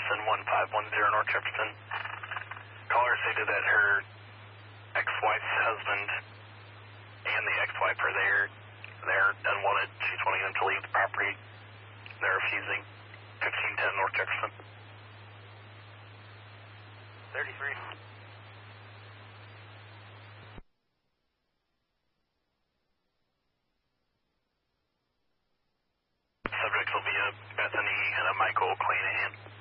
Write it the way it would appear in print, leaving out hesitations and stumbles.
Jefferson, 1510 North Jefferson. Caller stated that her ex-wife's husband and the ex-wife are there. They're unwanted. She's wanting them to leave the property. They're refusing. 1510 North Jefferson. 33. Subjects will be a Bethany and a Michael Cleanahan.